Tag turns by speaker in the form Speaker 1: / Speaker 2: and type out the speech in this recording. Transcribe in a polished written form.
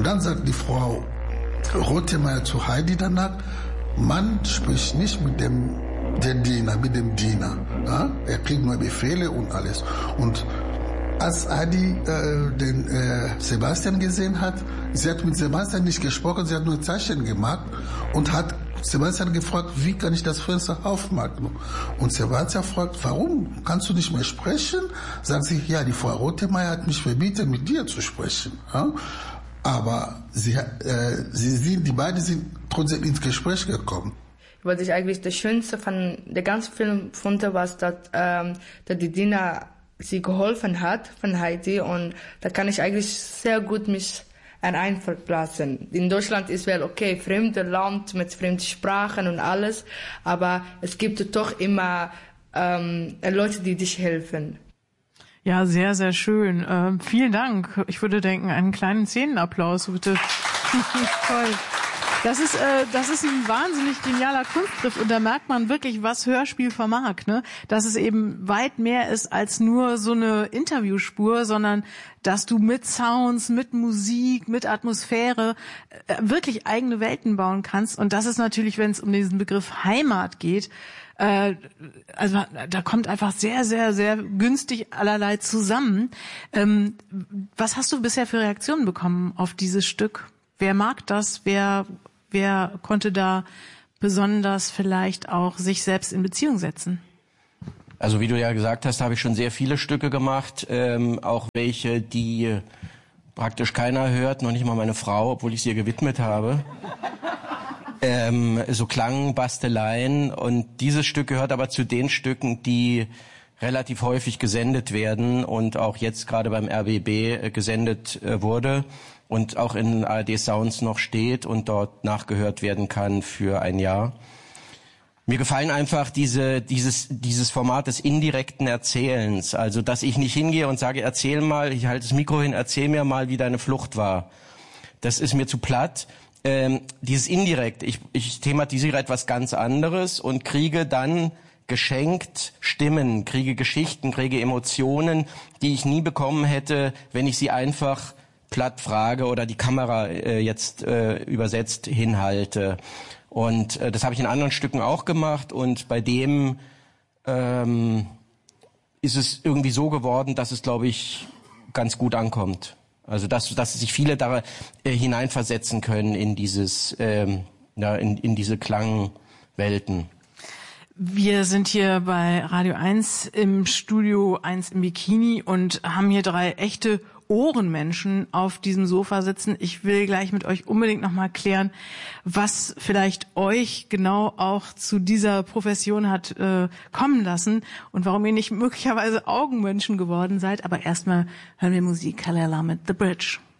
Speaker 1: Und dann sagt die Frau Rothenmeier zu Heidi danach, man spricht nicht mit dem Diener. Ja? Er kriegt nur Befehle und alles. Und als Heidi den Sebastian gesehen hat, sie hat mit Sebastian nicht gesprochen, sie hat nur Zeichen gemacht und hat Sebastian gefragt, wie kann ich das Fenster aufmachen? Und Sebastian fragt, warum kannst du nicht mehr sprechen? Sagt sie, ja, die Frau Rothenmeier hat mich verboten, mit dir zu sprechen. Ja? Aber die beiden sind trotzdem ins Gespräch gekommen.
Speaker 2: Was ich eigentlich das Schönste von der ganzen Film fand, was dass die Dina sie geholfen hat von Heidi, und da kann ich eigentlich sehr gut mich einverplatzen. In Deutschland ist wel okay, fremde Land mit fremden Sprachen und alles, aber es gibt doch immer Leute, die dich helfen.
Speaker 3: Ja, sehr, sehr schön. Vielen Dank. Ich würde denken, einen kleinen Szenenapplaus, bitte. Toll. Das ist ein wahnsinnig genialer Kunstgriff, und da merkt man wirklich, was Hörspiel vermag, ne? Dass es eben weit mehr ist als nur so eine Interviewspur, sondern dass du mit Sounds, mit Musik, mit Atmosphäre wirklich eigene Welten bauen kannst. Und das ist natürlich, wenn es um diesen Begriff Heimat geht, also da kommt einfach sehr, sehr, sehr günstig allerlei zusammen. Was hast du bisher für Reaktionen bekommen auf dieses Stück? Wer mag das? Wer konnte da besonders vielleicht auch sich selbst in Beziehung setzen?
Speaker 4: Also wie du ja gesagt hast, habe ich schon sehr viele Stücke gemacht, auch welche, die praktisch keiner hört, noch nicht mal meine Frau, obwohl ich sie ihr gewidmet habe. So Klangbasteleien, und dieses Stück gehört aber zu den Stücken, die relativ häufig gesendet werden und auch jetzt gerade beim RBB gesendet wurde und auch in ARD Sounds noch steht und dort nachgehört werden kann für ein Jahr. Mir gefallen einfach dieses Format des indirekten Erzählens, also dass ich nicht hingehe und sage, erzähl mal, ich halte das Mikro hin, erzähl mir mal, wie deine Flucht war. Das ist mir zu platt. Dieses indirekt, ich thematisiere etwas ganz anderes und kriege dann geschenkt Stimmen, kriege Geschichten, kriege Emotionen, die ich nie bekommen hätte, wenn ich sie einfach platt frage oder die Kamera jetzt übersetzt hinhalte. Und das habe ich in anderen Stücken auch gemacht, und bei dem ist es irgendwie so geworden, dass es, glaube ich, ganz gut ankommt. Also dass sich viele da hineinversetzen können in dieses in diese Klangwelten.
Speaker 3: Wir sind hier bei Radio 1 im Studio 1 im Bikini und haben hier 3 echte Ohrenmenschen auf diesem Sofa sitzen. Ich will gleich mit euch unbedingt nochmal klären, was vielleicht euch genau auch zu dieser Profession hat kommen lassen und warum ihr nicht möglicherweise Augenmenschen geworden seid. Aber erstmal hören wir Musik. Kalala mit The Bridge.